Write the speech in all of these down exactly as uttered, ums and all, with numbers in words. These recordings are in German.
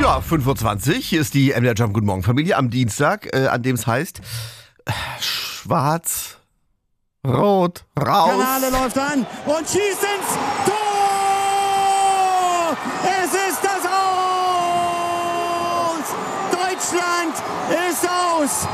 Ja, fünf Uhr zwanzig, hier ist die M D R Jump Guten Morgen Familie am Dienstag, äh, an dem es heißt äh, Schwarz, Rot, raus. Kanale läuft an und schießt ins Tor! Es ist das Aus! Deutschland ist aus!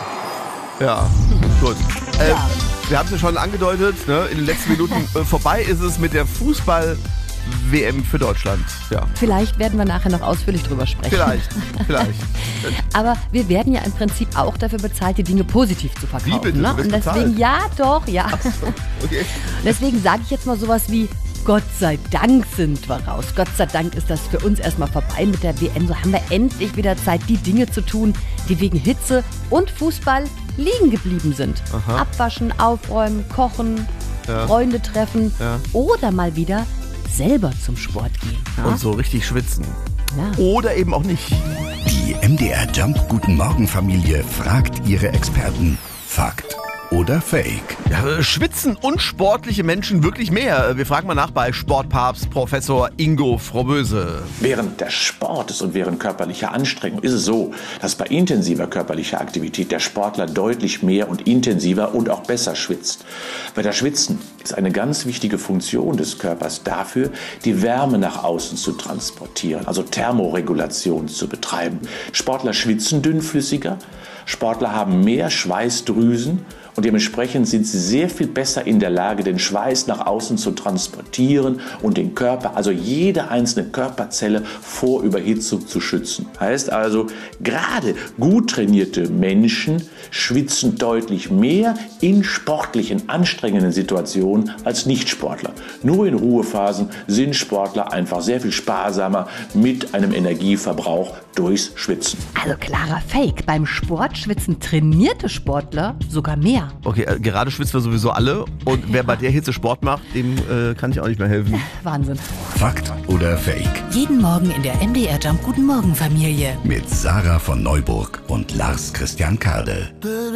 Ja, gut. Äh, Ja. Wir haben es ja schon angedeutet, ne? In den letzten Minuten äh, vorbei ist es mit der Fußball-W M für Deutschland. Ja, Vielleicht werden wir nachher noch ausführlich drüber sprechen. vielleicht, vielleicht. Aber wir werden ja im Prinzip auch dafür bezahlt, die Dinge positiv zu verkaufen. Wie bitte? Ne? Du wirst Und deswegen, bezahlt? ja doch, ja. Okay. Deswegen sage ich jetzt mal sowas wie, Gott sei Dank sind wir raus. Gott sei Dank ist das für uns erstmal vorbei mit der W M. So haben wir endlich wieder Zeit, die Dinge zu tun, die wegen Hitze und Fußball liegen geblieben sind. Aha. Abwaschen, aufräumen, kochen, Ja. Freunde treffen Ja. oder mal wieder selber zum Sport gehen. Ja? Und so richtig schwitzen. Ja. Oder eben auch nicht. Die M D R Jump Guten Morgen Familie fragt ihre Experten. Fakt oder Fake? Ja, äh, schwitzen unsportliche Menschen wirklich mehr? Wir fragen mal nach bei Sportpapst Professor Ingo Froboese. Während des Sportes und während körperlicher Anstrengung ist es so, dass bei intensiver körperlicher Aktivität der Sportler deutlich mehr und intensiver und auch besser schwitzt. Weil das Schwitzen ist eine ganz wichtige Funktion des Körpers dafür, die Wärme nach außen zu transportieren, also Thermoregulation zu betreiben. Sportler schwitzen dünnflüssiger, Sportler haben mehr Schweißdrüsen und dementsprechend sind sie sehr viel besser in der Lage, den Schweiß nach außen zu transportieren und den Körper, also jede einzelne Körperzelle vor Überhitzung zu schützen. Heißt also, gerade gut trainierte Menschen schwitzen deutlich mehr in sportlichen, anstrengenden Situationen als Nichtsportler. Nur in Ruhephasen sind Sportler einfach sehr viel sparsamer mit einem Energieverbrauch durchs Schwitzen. Also klarer Fake. Beim Sport schwitzen trainierte Sportler sogar mehr. Okay, äh, gerade schwitzen wir sowieso alle. Und wer bei der Hitze Sport macht, dem äh, kann ich auch nicht mehr helfen. Wahnsinn. Fakt oder Fake? Jeden Morgen in der M D R Jump Guten Morgen Familie. Mit Sarah von Neuburg und Lars Christian Kade.